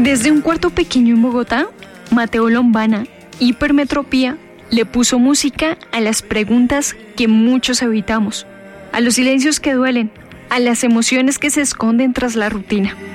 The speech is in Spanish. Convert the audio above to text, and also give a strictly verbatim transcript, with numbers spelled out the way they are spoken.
Desde un cuarto pequeño en Bogotá, Mateo Lombana, hipermetropía, le puso música a las preguntas que muchos evitamos, a los silencios que duelen, a las emociones que se esconden tras la rutina.